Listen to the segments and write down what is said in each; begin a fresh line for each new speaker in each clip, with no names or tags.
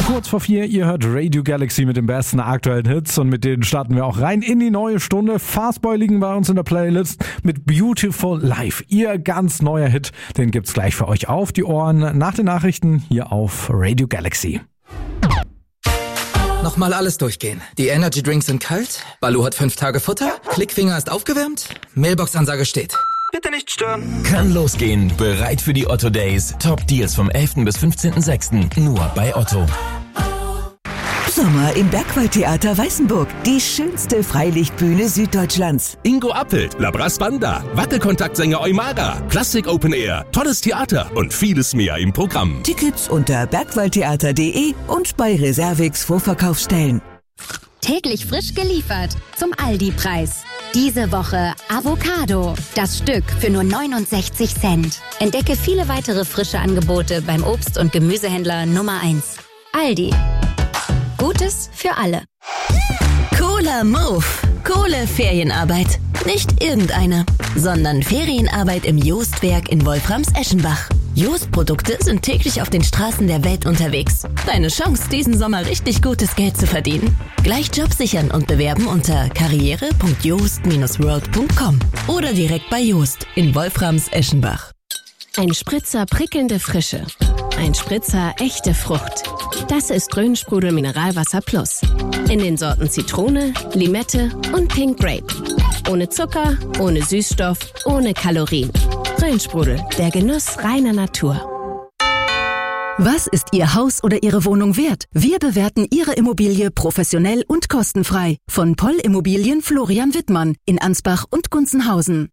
Kurz vor 4, ihr hört Radio Galaxy mit den besten aktuellen Hits und mit denen starten wir auch rein in die neue Stunde. Fastboy liegen bei uns in der Playlist mit Beautiful Life. Ihr ganz neuer Hit, den gibt's gleich für euch auf die Ohren nach den Nachrichten hier auf Radio Galaxy.
Nochmal alles durchgehen. Die Energy Drinks sind kalt, Baloo hat 5 Tage Futter, Klickfinger ist aufgewärmt, Mailbox-Ansage steht. Bitte nicht stören.
Kann losgehen. Bereit für die Otto Days. Top Deals vom 11. bis 15.06. Nur bei Otto.
Sommer im Bergwaldtheater Weißenburg. Die schönste Freilichtbühne Süddeutschlands.
Ingo Appelt, Labras Banda, Wackelkontaktsänger Eumara, Klassik Open Air, tolles Theater und vieles mehr im Programm.
Tickets unter bergwaldtheater.de und bei Reservix Vorverkaufsstellen.
Täglich frisch geliefert zum Aldi-Preis. Diese Woche Avocado. Das Stück für nur 69 Cent. Entdecke viele weitere frische Angebote beim Obst- und Gemüsehändler Nummer 1. Aldi. Gutes für alle.
Cooler Move. Coole Ferienarbeit. Nicht irgendeine, sondern Ferienarbeit im Joostwerk in Wolframs-Eschenbach. Jost-Produkte sind täglich auf den Straßen der Welt unterwegs. Deine Chance, diesen Sommer richtig gutes Geld zu verdienen. Gleich Job sichern und bewerben unter karriere.joost-world.com oder direkt bei Joost in Wolframs-Eschenbach.
Ein Spritzer prickelnde Frische. Ein Spritzer echte Frucht. Das ist Grünsprudel Mineralwasser Plus. In den Sorten Zitrone, Limette und Pink Grape. Ohne Zucker, ohne Süßstoff, ohne Kalorien. Grünsprudel, der Genuss reiner Natur.
Was ist Ihr Haus oder Ihre Wohnung wert? Wir bewerten Ihre Immobilie professionell und kostenfrei. Von Poll Immobilien Florian Wittmann in Ansbach und Gunzenhausen.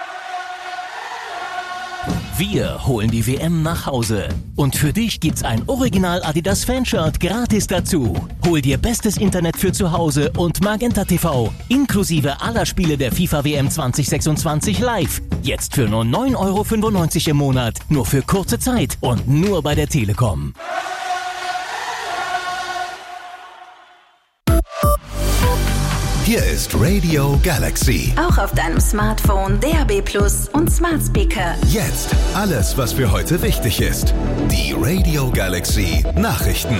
Wir holen die WM nach Hause. Und für dich gibt's ein Original Adidas Fanshirt gratis dazu. Hol dir bestes Internet für zu Hause und Magenta TV. Inklusive aller Spiele der FIFA WM 2026 live. Jetzt für nur 9,95 € im Monat. Nur für kurze Zeit und nur bei der Telekom.
Hier ist Radio Galaxy.
Auch auf deinem Smartphone, DAB+ und Smart Speaker.
Jetzt alles, was für heute wichtig ist. Die Radio Galaxy Nachrichten.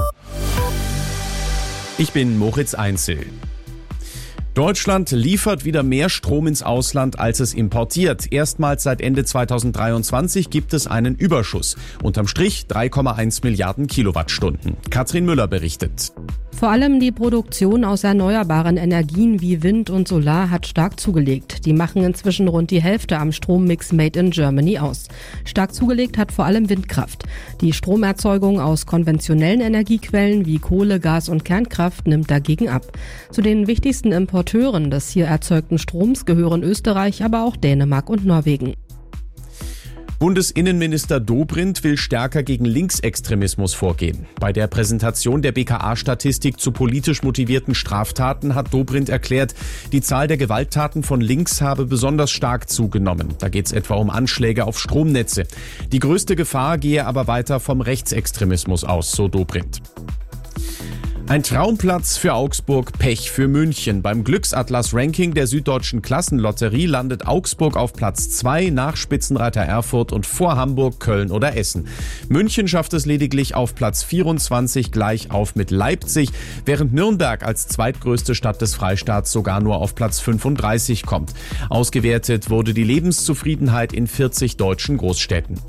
Ich bin Moritz Einzel. Deutschland liefert wieder mehr Strom ins Ausland, als es importiert. Erstmals seit Ende 2023 gibt es einen Überschuss. Unterm Strich 3,1 Milliarden Kilowattstunden. Katrin Müller berichtet.
Vor allem die Produktion aus erneuerbaren Energien wie Wind und Solar hat stark zugelegt. Die machen inzwischen rund die Hälfte am Strommix Made in Germany aus. Stark zugelegt hat vor allem Windkraft. Die Stromerzeugung aus konventionellen Energiequellen wie Kohle, Gas und Kernkraft nimmt dagegen ab. Zu den wichtigsten Importeuren des hier erzeugten Stroms gehören Österreich, aber auch Dänemark und Norwegen.
Bundesinnenminister Dobrindt will stärker gegen Linksextremismus vorgehen. Bei der Präsentation der BKA-Statistik zu politisch motivierten Straftaten hat Dobrindt erklärt, die Zahl der Gewalttaten von links habe besonders stark zugenommen. Da geht es etwa um Anschläge auf Stromnetze. Die größte Gefahr gehe aber weiter vom Rechtsextremismus aus, so Dobrindt. Ein Traumplatz für Augsburg, Pech für München. Beim Glücksatlas-Ranking der Süddeutschen Klassenlotterie landet Augsburg auf Platz 2 nach Spitzenreiter Erfurt und vor Hamburg, Köln oder Essen. München schafft es lediglich auf Platz 24 gleich auf mit Leipzig, während Nürnberg als zweitgrößte Stadt des Freistaats sogar nur auf Platz 35 kommt. Ausgewertet wurde die Lebenszufriedenheit in 40 deutschen Großstädten.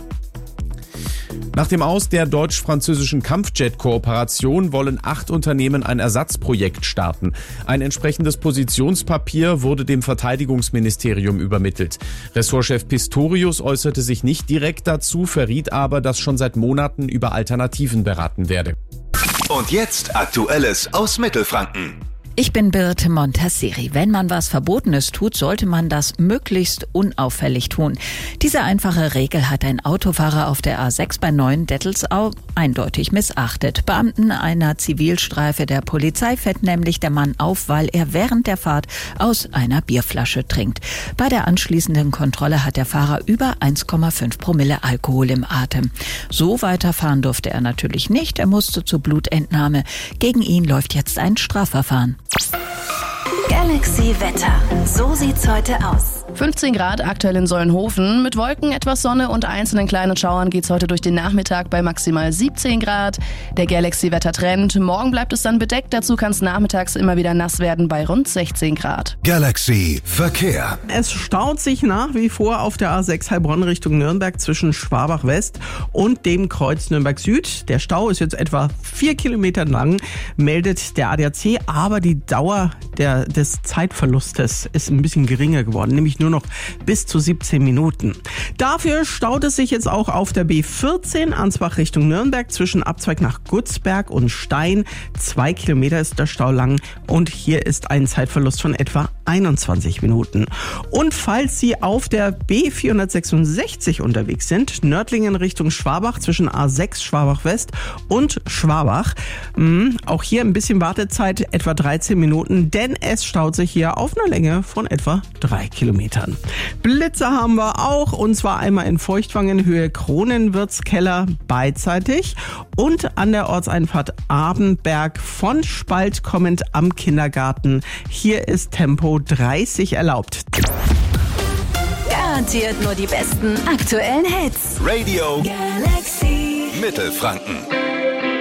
Nach dem Aus der deutsch-französischen Kampfjet-Kooperation wollen 8 Unternehmen ein Ersatzprojekt starten. Ein entsprechendes Positionspapier wurde dem Verteidigungsministerium übermittelt. Ressortchef Pistorius äußerte sich nicht direkt dazu, verriet aber, dass schon seit Monaten über Alternativen beraten werde.
Und jetzt Aktuelles aus Mittelfranken.
Ich bin Birte Montasseri. Wenn man was Verbotenes tut, sollte man das möglichst unauffällig tun. Diese einfache Regel hat ein Autofahrer auf der A6 bei Neuendettelsau eindeutig missachtet. Beamten einer Zivilstreife der Polizei fällt nämlich der Mann auf, weil er während der Fahrt aus einer Bierflasche trinkt. Bei der anschließenden Kontrolle hat der Fahrer über 1,5 Promille Alkohol im Atem. So weiterfahren durfte er natürlich nicht. Er musste zur Blutentnahme. Gegen ihn läuft jetzt ein Strafverfahren.
Galaxy Wetter. So sieht's heute aus.
15 Grad aktuell in Solnhofen. Mit Wolken, etwas Sonne und einzelnen kleinen Schauern geht's heute durch den Nachmittag bei maximal 17 Grad. Der Galaxy-Wettertrend. Morgen bleibt es dann bedeckt. Dazu kann es nachmittags immer wieder nass werden bei rund 16 Grad.
Galaxy Verkehr.
Es staut sich nach wie vor auf der A6 Heilbronn Richtung Nürnberg zwischen Schwabach West und dem Kreuz Nürnberg Süd. Der Stau ist jetzt etwa 4 Kilometer lang, meldet der ADAC, aber die Dauer des Zeitverlustes ist ein bisschen geringer geworden, nämlich nur noch bis zu 17 Minuten. Dafür staut es sich jetzt auch auf der B14 Ansbach Richtung Nürnberg zwischen Abzweig nach Gutzberg und Stein. 2 Kilometer ist der Stau lang und hier ist ein Zeitverlust von etwa 21 Minuten. Und falls Sie auf der B466 unterwegs sind, Nördlingen Richtung Schwabach zwischen A6 Schwabach West und Schwabach, auch hier ein bisschen Wartezeit, etwa 13 Minuten, denn es staut sich hier auf einer Länge von etwa 3 Kilometern. Blitze haben wir auch, und zwar einmal in Feuchtwangen Höhe Kronenwirtskeller beidseitig und an der Ortseinfahrt Abenberg von Spalt kommend am Kindergarten. Hier ist Tempo 30 erlaubt.
Garantiert nur die besten aktuellen Hits.
Radio
Galaxy
Mittelfranken.